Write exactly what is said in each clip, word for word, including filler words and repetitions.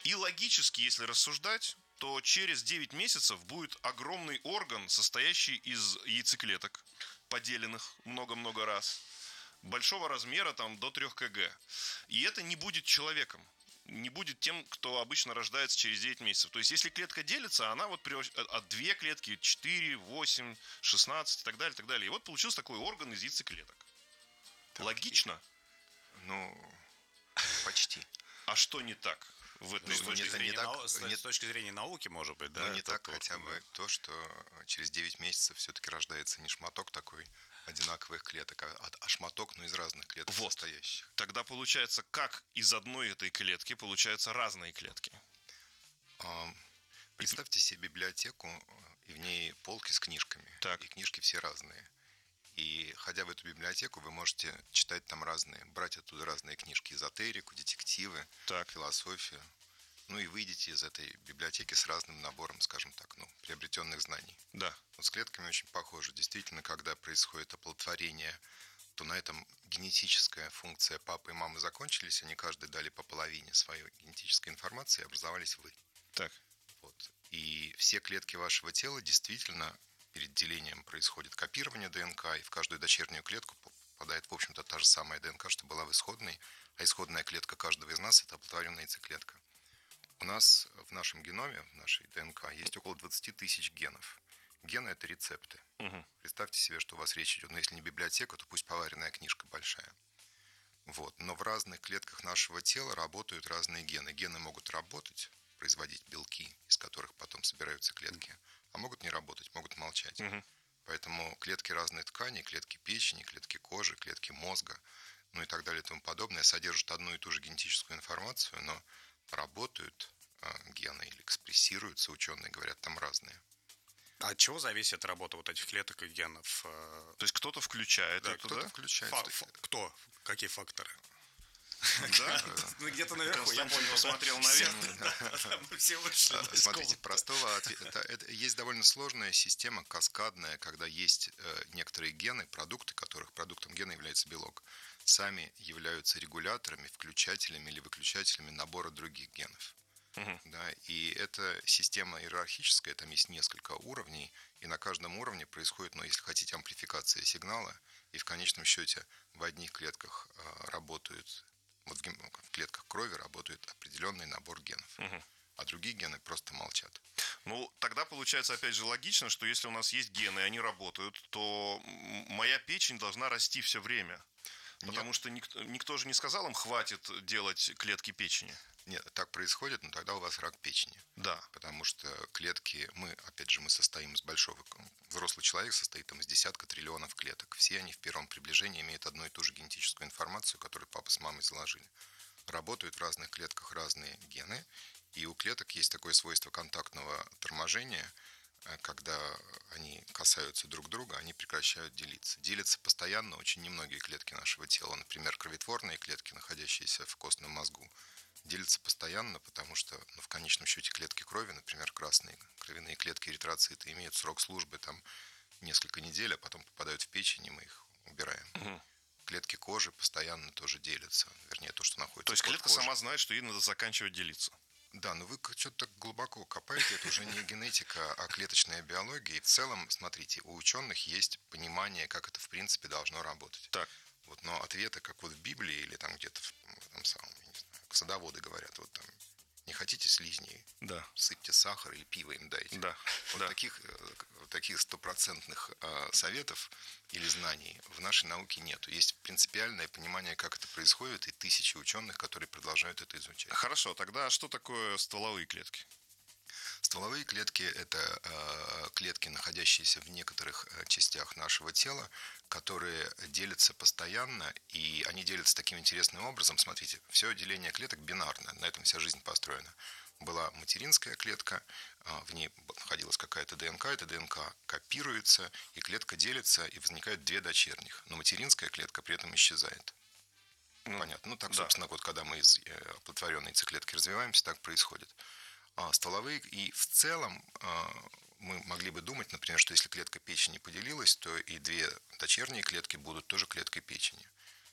И логически, если рассуждать, то через девять месяцев будет огромный орган, состоящий из яйцеклеток, поделенных много-много раз, большого размера, там, до трех килограмм. И это не будет человеком, не будет тем, кто обычно рождается через девять месяцев. То есть, если клетка делится, она вот от две клетки, четыре, восемь, шестнадцать и так далее, и так далее. И вот получился такой орган из яйцеклеток. Так, логично? Ну, почти. А что не так в этой Ну, с, точки не- зрения не так- нау- с- не- с точки зрения науки, может быть, да? Но не это так то, хотя что, бы да. то, что через девять месяцев все-таки рождается не шматок такой одинаковых клеток, а, а шматок, но из разных клеток Вот. состоящих. Тогда получается, как из одной этой клетки получаются разные клетки? А, Представьте себе библиотеку, и в ней полки с книжками. Так. И книжки все разные. И ходя в эту библиотеку, вы можете читать там разные, брать оттуда разные книжки: эзотерику, детективы, Так. философию. Ну и выйдете из этой библиотеки с разным набором, скажем так, ну, приобретенных знаний. Да. Вот с клетками очень похоже. Действительно, когда происходит оплодотворение, то на этом генетическая функция папы и мамы закончились, они каждый дали по половине своей генетической информации, и образовались вы. Так. Вот. И все клетки вашего тела действительно перед делением происходит копирование ДНК, и в каждую дочернюю клетку попадает, в общем-то, та же самая ДНК, что была в исходной, а исходная клетка каждого из нас – это оплодотворенная яйцеклетка. У нас в нашем геноме, в нашей ДНК, есть около двадцать тысяч генов. Гены – это рецепты. Угу. Представьте себе, что у вас речь идет, ну, если не библиотека, то пусть поваренная книжка большая. Вот. Но в разных клетках нашего тела работают разные гены. Гены могут работать, производить белки, из которых потом собираются клетки, а могут не работать, могут молчать. Угу. Поэтому клетки разных тканей, клетки печени, клетки кожи, клетки мозга, ну и так далее и тому подобное, содержат одну и ту же генетическую информацию, но работают э, гены или экспрессируются, ученые говорят, там разные. А от чего зависит работа вот этих клеток и генов? э, То есть кто-то включает Да, это, Кто-то да? включает. фа- фа- кто? Какие факторы? Да? Ну, где-то наверху, я Константин понял. посмотрел наверх. Мы все вышли А, из Смотрите, комнаты. простого ответа. Это, это есть довольно сложная система, каскадная, когда есть э, некоторые гены, продукты которых, продуктом гена является белок, сами являются регуляторами, включателями или выключателями набора других генов. Мгм. Да, и эта система иерархическая, там есть несколько уровней, и на каждом уровне происходит, ну, если хотите, амплификация сигнала, и в конечном счете в одних клетках э, работают, вот в, ген- в клетках крови работает определенный набор генов, Мгм. а другие гены просто молчат. Ну, тогда получается, опять же, логично, что если у нас есть гены, и они работают, то м, моя печень должна расти все время. Потому Нет. что никто, никто же не сказал им, хватит делать клетки печени. Нет, так происходит, но тогда у вас рак печени. Да. Потому что клетки, мы, опять же, мы состоим из большого, взрослый человек состоит там из десятка триллионов клеток. Все они в первом приближении имеют одну и ту же генетическую информацию, которую папа с мамой заложили. Работают в разных клетках разные гены, и у клеток есть такое свойство контактного торможения, когда они касаются друг друга, они прекращают делиться. Делятся постоянно очень немногие клетки нашего тела. Например, кровотворные клетки, находящиеся в костном мозгу, делятся постоянно, потому что, ну, в конечном счете, клетки крови, например, красные кровяные клетки эритроциты, имеют срок службы там несколько недель, а потом попадают в печень, и мы их убираем. Мгм. Клетки кожи постоянно тоже делятся, вернее, то, что находится То есть под клетка кожей. сама знает, что ей надо заканчивать делиться. Да, но вы что-то так глубоко копаете, это уже не генетика, а клеточная биология. И в целом, смотрите, у ученых есть понимание, как это в принципе должно работать. Так. Вот, но ответы, как вот в Библии или там где-то в этом самом, я не знаю, садоводы говорят, вот там, не хотите слизней, Да. сыпьте сахар или пиво им дайте. Да. Вот Да. таких, э, вот таких стопроцентных э, советов или знаний в нашей науке нету. Есть принципиальное понимание, как это происходит, и тысячи ученых, которые продолжают это изучать. Хорошо, тогда что такое стволовые клетки? Стволовые клетки – это э, клетки, находящиеся в некоторых э, частях нашего тела, которые делятся постоянно, и они делятся таким интересным образом. Смотрите, все деление клеток бинарно, на этом вся жизнь построена. Была материнская клетка, э, в ней находилась какая-то ДНК, эта ДНК копируется, и клетка делится, и возникают две дочерних. Но материнская клетка при этом исчезает. Ну, Понятно. Ну, так, да. собственно, вот когда мы из э, оплодотворенной яйцеклетки развиваемся, так происходит. А стволовые, и в целом а, мы могли бы думать, например, что если клетка печени поделилась, то и две дочерние клетки будут тоже клеткой печени.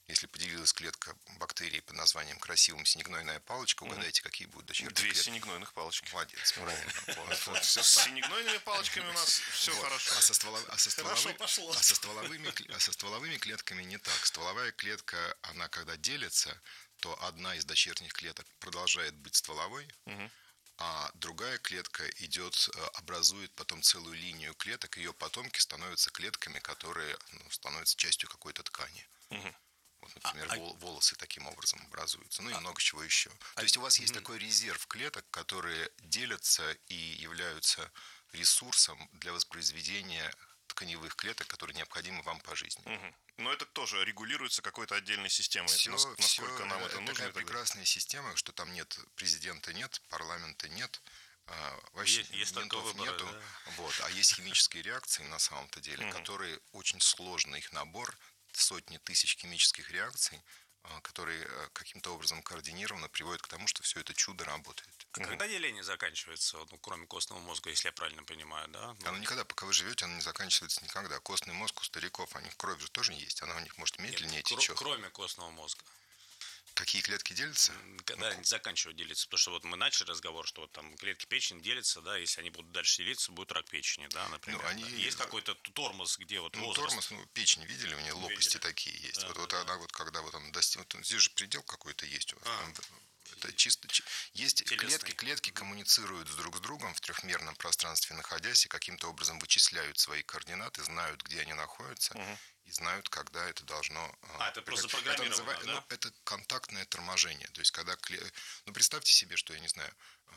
Если поделилась клетка бактерий под названием красивым синегнойная палочка, угадайте, какие будут дочерние Две клетки. синегнойных палочки. Молодец, правильно. Вот, вот, С синегнойными палочками у нас все вот. хорошо. А со, стволов... а, со стволовы... пошло. а, со стволовыми... а со стволовыми клетками не так. Стволовая клетка, она когда делится, то одна из дочерних клеток продолжает быть стволовой, угу. а другая клетка идет, образует потом целую линию клеток, ее потомки становятся клетками, которые ну, становятся частью какой-то ткани. Угу. Вот, например, а, волосы таким образом образуются, ну и а, много чего еще. А, То есть у вас есть угу. такой резерв клеток, которые делятся и являются ресурсом для воспроизведения тканевых клеток, которые необходимы вам по жизни. Угу. Но это тоже регулируется какой-то отдельной системой. Все, насколько все, нам это, это нужно. Такая прекрасная система, что там нет президента, нет парламента, нет. Вообще есть, есть ментов выборы, нету, да? Вот, а есть химические реакции на самом-то деле, угу. которые очень сложный их набор, сотни тысяч химических реакций, которые каким-то образом координированно приводят к тому, что все это чудо работает. А угу. когда деление заканчивается, ну, кроме костного мозга, если я правильно понимаю, да? Оно никогда, пока вы живете, оно не заканчивается никогда. Костный мозг у стариков, у них кровь же тоже есть, она у них может медленнее Нет, течет. Кроме костного мозга. Какие клетки делятся? Когда они заканчивают делиться. Потому что вот мы начали разговор, что вот там клетки печени делятся, да, если они будут дальше делиться, будет рак печени, да, например. Ну, они... да. Есть какой-то тормоз, где вот ну, возраст. Тормоз, ну, печень видели, у нее видели. Лопасти такие есть. Да, вот, да, вот да. она вот, когда вот он достиг, вот, здесь же предел какой-то есть у вас. А. Там, это чисто, есть клетки, клетки коммуницируют друг с другом в трехмерном пространстве, находясь, и каким-то образом вычисляют свои координаты, знают, где они находятся, угу. и знают, когда это должно... А, это просто запрограммировано, это, называется, да? ну, это контактное торможение. То есть, когда... Ну, представьте себе, что, я не знаю,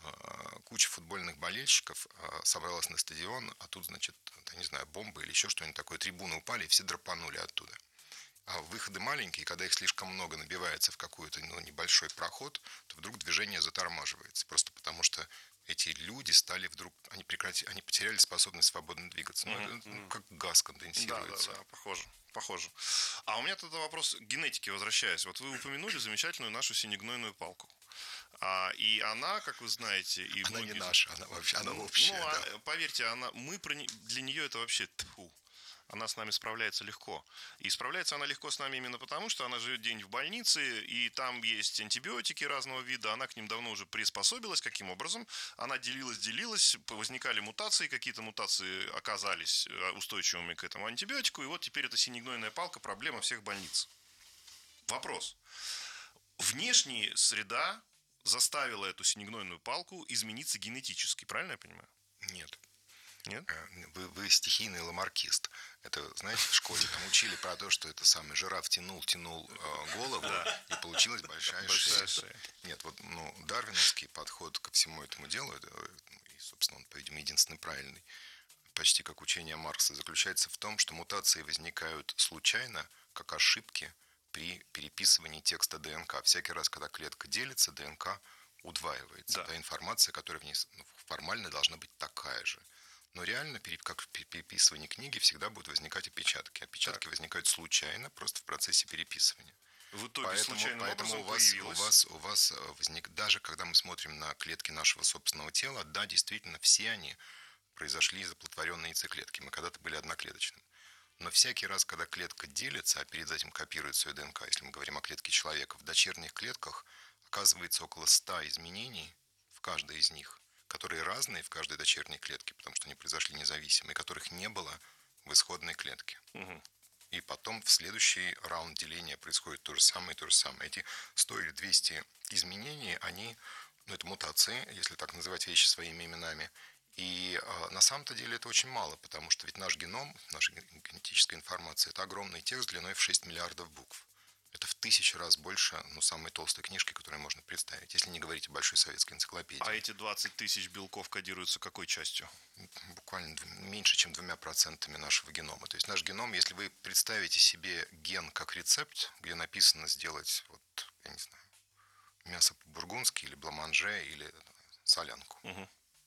куча футбольных болельщиков собралась на стадион, а тут, значит, я не знаю, бомбы или еще что-нибудь такое, трибуны упали, и все драпанули оттуда. А выходы маленькие, когда их слишком много набивается в какой-то ну, небольшой проход, то вдруг движение затормаживается. Просто потому что эти люди стали вдруг, они прекратили, они потеряли способность свободно двигаться. Ну, mm-hmm. это, ну, как газ конденсируется. Да, да, да, похоже, похоже. А у меня тогда вопрос к генетике, возвращаясь. Вот вы упомянули замечательную нашу синегнойную палку. А, и она, как вы знаете... И она многие... не наша, она вообще, она общая. Ну, да. а, поверьте, она, мы про не, для нее это вообще тьфу. Она с нами справляется легко. И справляется она легко с нами именно потому, что она живет день в больнице, и там есть антибиотики разного вида, она к ним давно уже приспособилась. Каким образом? Она делилась, делилась, возникали мутации, какие-то мутации оказались устойчивыми к этому антибиотику, и вот теперь это синегнойная палка, проблема всех больниц. Вопрос. Внешняя среда заставила эту синегнойную палку измениться генетически, правильно я понимаю? Нет. Нет? Вы, вы стихийный ламаркист. Это, знаете, в школе там учили про то, что это самый жираф тянул, тянул э, голову, да. и получилась большая, большая шея. шея. Нет, вот ну, дарвиновский подход ко всему этому делу, это, и, собственно, он, по-видимому, единственный правильный, почти как учение Маркса, заключается в том, что мутации возникают случайно, как ошибки при переписывании текста ДНК. Всякий раз, когда клетка делится, ДНК удваивается. Да. Да, информация, которая в ней ну, формально должна быть такая же. Но реально, как при переписывании книги, всегда будут возникать опечатки. Опечатки так. возникают случайно, просто в процессе переписывания. В итоге поэтому случайным поэтому образом у вас, появилось... у вас, у вас возник, даже когда мы смотрим на клетки нашего собственного тела, да, действительно, все они произошли из оплодотворенной яйцеклетки. Мы когда-то были одноклеточным. Но всякий раз, когда клетка делится, а перед этим копирует свою ДНК, если мы говорим о клетке человека, в дочерних клетках оказывается около ста изменений в каждой из них, которые разные в каждой дочерней клетке, потому что они произошли независимо, и которых не было в исходной клетке. Угу. И потом в следующий раунд деления происходит то же самое и то же самое. Эти сто или двести изменений, они, ну, это мутации, если так называть вещи своими именами. И э, на самом-то деле это очень мало, потому что ведь наш геном, наша генетическая информация, это огромный текст длиной в шесть миллиардов букв. Это в тысячу раз больше, ну, самой толстой книжки, которую можно представить, если не говорить о большой советской энциклопедии. А эти двадцать тысяч белков кодируются какой частью? Буквально меньше, чем двумя процентами нашего генома. То есть наш геном, если вы представите себе ген как рецепт, где написано сделать, вот, я не знаю, мясо по-бургундски или бламанже, или солянку, угу.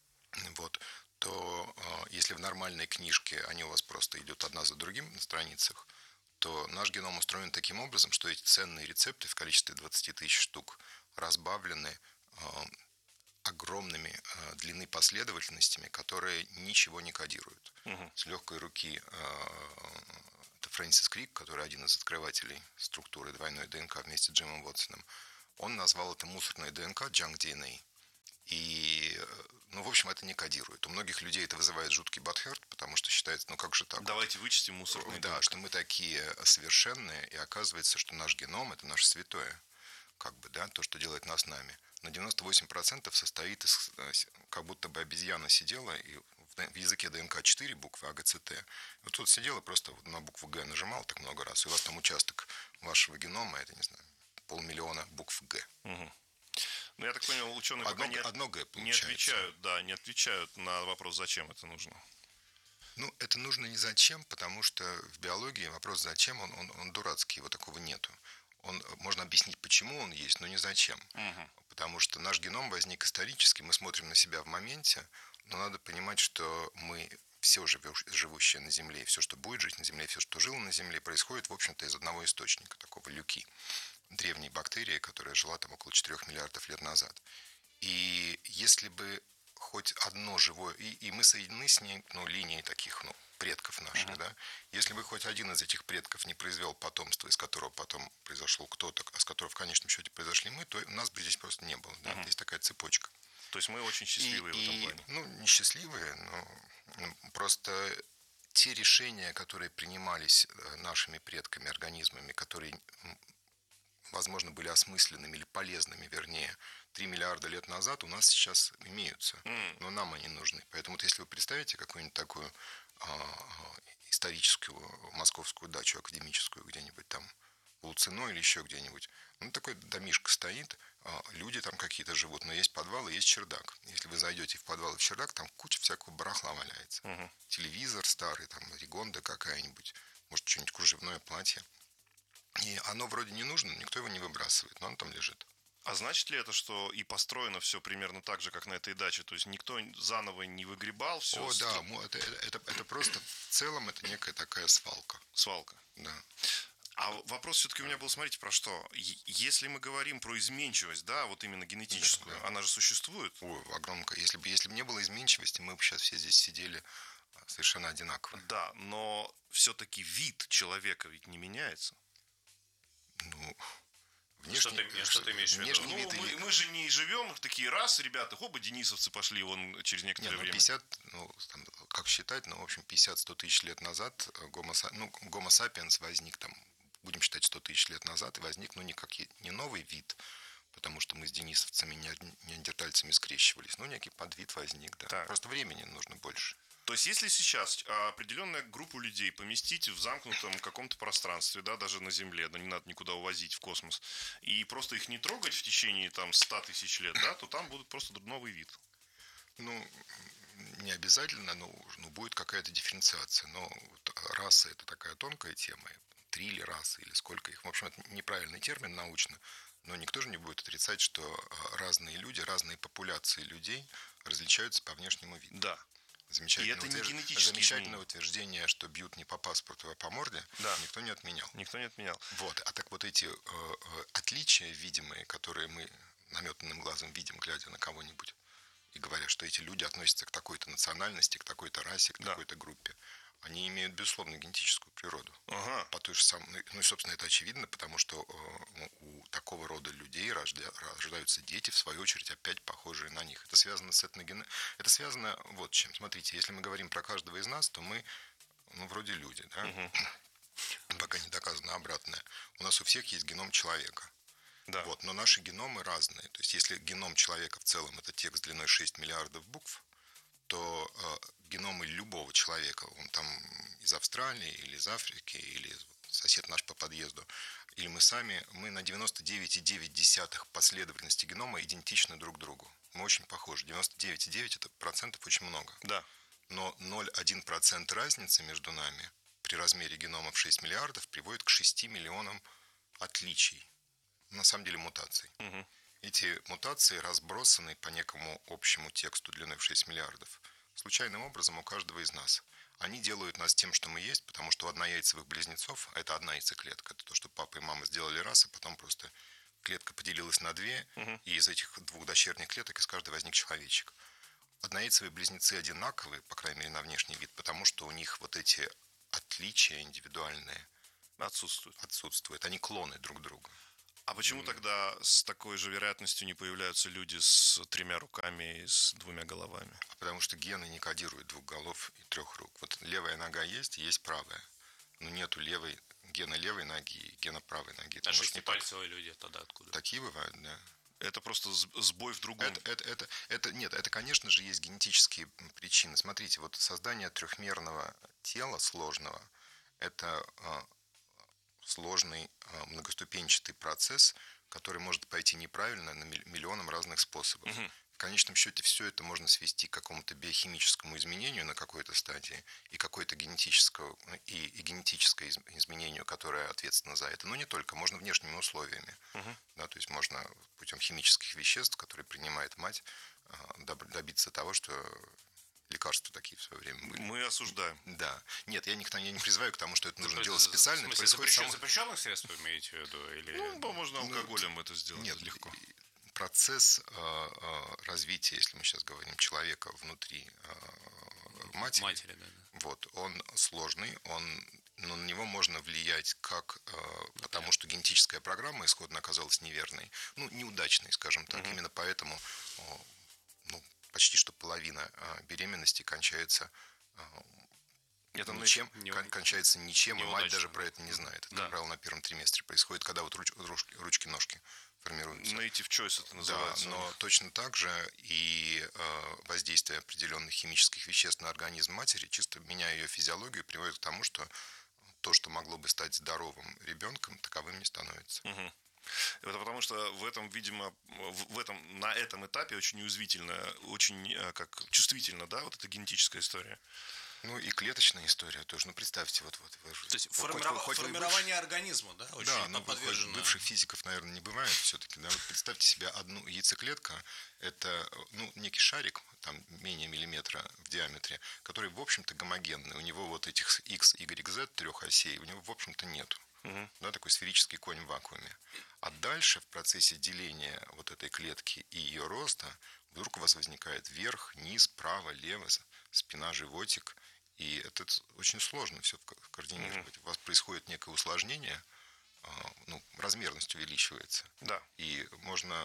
вот, то э, если в нормальной книжке они у вас просто идут одна за другим на страницах, то наш геном устроен таким образом, что эти ценные рецепты в количестве двадцать тысяч штук разбавлены э, огромными э, длины последовательностями, которые ничего не кодируют. Угу. С легкой руки э, это Фрэнсис Крик, который один из открывателей структуры двойной ДНК вместе с Джимом Уотсоном, он назвал это мусорной ДНК junk ди эн эй. И, ну, в общем, это не кодирует. У многих людей это вызывает жуткий бадхерт, потому что считается, ну, как же так? Давайте вычтем мусорные Да, ДНК. что мы такие совершенные, и оказывается, что наш геном – это наше святое. Как бы, да, то, что делает нас нами. На девяносто восемь процентов состоит из, как будто бы обезьяна сидела, и в языке ДНК четыре буквы А, Г, Ц, Т. Вот тут сидела, просто на букву Г нажимала так много раз, и у вас там участок вашего генома, это, не знаю, полмиллиона букв Г. Угу. Ну, я так понял, ученые одно, пока не, одно Г не отвечают, да, не отвечают на вопрос, зачем это нужно. Ну, это нужно не зачем, потому что в биологии вопрос зачем, он, он, он дурацкий, его такого нету. Он, можно объяснить, почему он есть, но не зачем. Угу. Потому что наш геном возник исторически, мы смотрим на себя в моменте, но надо понимать, что мы все живущие на Земле, и все, что будет жить на Земле, все, что жило на Земле, происходит, в общем-то, из одного источника, такого люки, древней бактерии, которая жила там около четырёх миллиардов лет назад. И если бы хоть одно живое, и, и мы соединены с ней, ну, линией таких, ну, предков наших, uh-huh. да, если бы хоть один из этих предков не произвел потомство, из которого потом произошел кто-то, а с которого в конечном счете произошли мы, то у нас бы здесь просто не было, да, uh-huh. есть такая цепочка. То есть мы очень счастливые и, в этом плане. И, ну, не счастливые, но просто те решения, которые принимались нашими предками, организмами, которые, возможно, были осмысленными или полезными, вернее, три миллиарда лет назад, у нас сейчас имеются, mm. но нам они нужны. Поэтому вот если вы представите какую-нибудь такую а, историческую московскую дачу академическую где-нибудь там в Луцино или еще где-нибудь, ну, такой домишко стоит, а, люди там какие-то живут, но есть подвал и есть чердак. Если вы зайдете в подвал и в чердак, там куча всякого барахла валяется. Mm-hmm. Телевизор старый, там ригонда какая-нибудь, может, что-нибудь кружевное платье. И оно вроде не нужно, никто его не выбрасывает, но оно там лежит. А значит ли это, что и построено все примерно так же, как на этой даче? То есть никто заново не выгребал все? О, да, это, это, это просто в целом это некая такая свалка. Свалка. Да. А вопрос все-таки у меня был, смотрите, про что? Если мы говорим про изменчивость, да, вот именно генетическую, да, да. Она же существует? Ой, огромное. Если бы, если бы не было изменчивости, мы бы сейчас все здесь сидели совершенно одинаково. Да, но все-таки вид человека ведь не меняется. Ну... Внешний, что, ты, что ты имеешь в виду? Ну, мы, мы же не живем в такие раз, ребята, хоба, денисовцы пошли вон через некоторое Нет, ну, время. пятьдесят, ну, там, как считать, ну, в общем, пятьдесят-сто тысяч лет назад гомо, ну, гомо сапиенс возник там, будем считать, сто тысяч лет назад, и возник, ну, не, как, не новый вид, потому что мы с денисовцами, неандертальцами скрещивались, ну, некий подвид возник, да. Так. Просто времени нужно больше. То есть, если сейчас определенная группа людей поместить в замкнутом каком-то пространстве, да, даже на Земле, да, не надо никуда увозить в космос, и просто их не трогать в течение там ста тысяч лет, да, то там будут просто новый вид. Ну, не обязательно, но ну, будет какая-то дифференциация. Но вот раса – это такая тонкая тема. Три или расы, или сколько их. В общем, это неправильный термин научно. Но никто же не будет отрицать, что разные люди, разные популяции людей различаются по внешнему виду. Да. Замечательное, это не утвержд... Замечательное утверждение, что бьют не по паспорту, а по морде, да. никто не отменял. Никто не отменял. Вот. А так вот эти э, отличия видимые, которые мы наметанным глазом видим, глядя на кого-нибудь, и говоря, что эти люди относятся к такой-то национальности, к такой-то расе, к да. такой-то группе, они имеют, безусловно, генетическую природу. Ага. По той же самой... Ну и, собственно, это очевидно, потому что э, у такого рода людей рожда... рождаются дети, в свою очередь, опять похожие на них. Это связано с этноген... Это связано вот с чем. Смотрите, если мы говорим про каждого из нас, то мы, ну, вроде люди, да? Угу. Пока не доказано обратное. У нас у всех есть геном человека. Да. Вот, но наши геномы разные. То есть, если геном человека в целом это текст длиной шесть миллиардов букв, то э, геномы любого человека, он там из Австралии или из Африки, или сосед наш по подъезду, или мы сами, мы на девяносто девять целых девять десятых последовательности генома идентичны друг другу. Мы очень похожи. девяносто девять целых девять десятых это процентов очень много. Да. Но ноль целых один десятый процента разницы между нами при размере генома в шесть миллиардов приводит к шести миллионам отличий. На самом деле мутаций. Угу. Эти мутации разбросаны по некому общему тексту длиной в шесть миллиардов. Случайным образом у каждого из нас. Они делают нас тем, что мы есть, потому что у однояйцевых близнецов, а это одна яйцеклетка, это то, что папа и мама сделали раз, а потом просто клетка поделилась на две, угу. и из этих двух дочерних клеток из каждой возник человечек. Однояйцевые близнецы одинаковые, по крайней мере, на внешний вид, потому что у них вот эти отличия индивидуальные отсутствуют. отсутствуют. Они клоны друг друга. А почему mm. тогда с такой же вероятностью не появляются люди с тремя руками и с двумя головами? Потому что гены не кодируют двух голов и трех рук. Вот левая нога есть, есть правая. Но нету левой, гена левой ноги и гена правой ноги. А шестипальцевые люди тогда откуда? Такие бывают, да. Это просто сбой в другом. Это, это, это, это, нет, это, конечно же, есть генетические причины. Смотрите, вот создание трехмерного тела сложного – это а, сложный а, многоступенчатый процесс, который может пойти неправильно на миллионам разных способов. Угу. В конечном счете все это можно свести к какому-то биохимическому изменению на какой-то стадии и какой-то генетическому, и, и генетическое изменению, которое ответственно за это. Но не только, можно внешними условиями. Uh-huh. Да, то есть можно путем химических веществ, которые принимает мать, добиться того, что лекарства такие в свое время были. Мы осуждаем. Да. Нет, я не, я не призываю к тому, что это нужно это, делать специально. В смысле, запрещен, само... запрещенных средств вы имеете в виду? Или... Ну, можно алкоголем ну, это сделать. Нет, легко. Процесс э, э, развития, если мы сейчас говорим, человека внутри э, матери, матери да, да. Вот, он сложный, он, но на него можно влиять как, э, потому что генетическая программа исходно оказалась неверной, ну, неудачной, скажем так. Mm-hmm. Именно поэтому э, ну, почти что половина э, беременности кончается э, Это ничем, не, кон, кончается ничем, и мать даже про это не знает. Это, да. как правило, на первом триместре происходит, когда вот руч, руч, ручки-ножки формируются. Native choice это называется. Да, но точно так же и э, воздействие определенных химических веществ на организм матери, чисто меняя ее физиологию, приводит к тому, что то, что могло бы стать здоровым ребенком, таковым не становится. Угу. Это потому что в этом, видимо, в этом, на этом этапе очень уязвительно, очень как чувствительно, да, вот эта генетическая история. Ну и клеточная история тоже. Ну представьте, вот вот. То есть формиров... хоть, хоть формирование бывший... организма, да, очень да, ну, подвержено. Бывших физиков, наверное, не бывает все-таки. Да? Вот представьте себе одну яйцеклетка, это ну, некий шарик, там менее миллиметра в диаметре, который, в общем-то, гомогенный. У него вот этих X, Y, Z трех осей, у него, в общем-то, нету. Угу. Да, такой сферический конь в вакууме. А дальше в процессе деления вот этой клетки и ее роста вдруг у вас возникает верх, низ, право, лево, спина, животик. И это очень сложно все координировать. Mm-hmm. У вас происходит некое усложнение, ну, размерность увеличивается. Да. И можно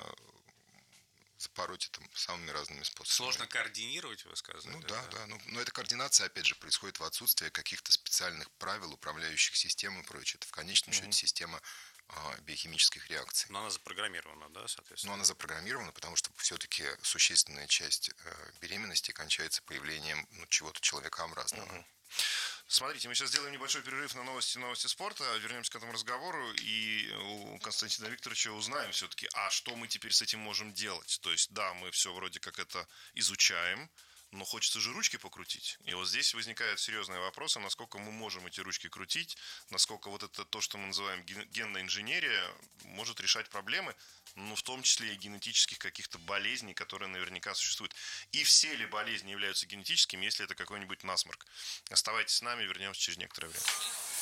запороть это самыми разными способами. Сложно координировать, вы сказали. Ну да, да. да. Ну, но эта координация, опять же, происходит в отсутствии каких-то специальных правил, управляющих систем и прочее. Это в конечном mm-hmm. счете система биохимических реакций. Но она запрограммирована, да, соответственно? Но она запрограммирована, потому что все-таки существенная часть беременности кончается появлением ну, чего-то человекообразного. Угу. Смотрите, мы сейчас сделаем небольшой перерыв на новости новости спорта, вернемся к этому разговору и у Константина Викторовича узнаем все-таки, а что мы теперь с этим можем делать. То есть, да, мы все вроде как это изучаем, но хочется же ручки покрутить. И вот здесь возникают серьезные вопросы, насколько мы можем эти ручки крутить, насколько вот это то, что мы называем генная инженерия, может решать проблемы, ну, в том числе и генетических каких-то болезней, которые наверняка существуют. И все ли болезни являются генетическими, если это какой-нибудь насморк? Оставайтесь с нами, вернемся через некоторое время.